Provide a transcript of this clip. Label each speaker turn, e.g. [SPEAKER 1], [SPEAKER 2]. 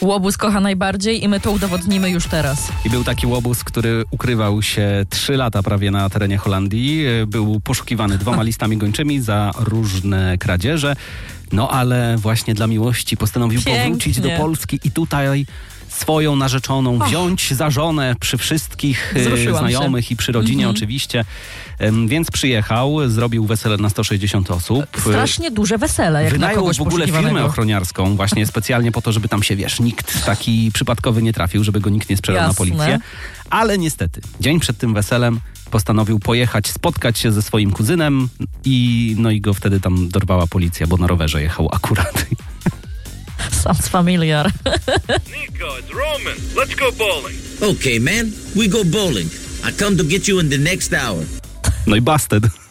[SPEAKER 1] Łobuz kocha najbardziej i my to udowodnimy już teraz.
[SPEAKER 2] I był taki łobuz, który ukrywał się 3 lata prawie na terenie Holandii. Był poszukiwany 2 listami gończymi za różne kradzieże. No ale właśnie dla miłości postanowił powrócić do Polski i tutaj swoją narzeczoną wziąć za żonę przy wszystkich znajomych i przy rodzinie oczywiście. Więc przyjechał, zrobił wesele na 160 osób.
[SPEAKER 1] Strasznie duże wesele, jak
[SPEAKER 2] wynajął
[SPEAKER 1] na kogoś
[SPEAKER 2] w ogóle firmę ochroniarską właśnie specjalnie po to, żeby tam się, nikt taki przypadkowy nie trafił, żeby go nikt nie sprzedał na policję. Ale niestety, dzień przed tym weselem postanowił pojechać, spotkać się ze swoim kuzynem i go wtedy tam dorwała policja, bo na rowerze jechał akurat.
[SPEAKER 1] Sounds familiar.
[SPEAKER 3] Nico, it's Roman. Let's go bowling.
[SPEAKER 4] Okay, man. We go bowling. I come to get you in the next hour.
[SPEAKER 2] No i busted.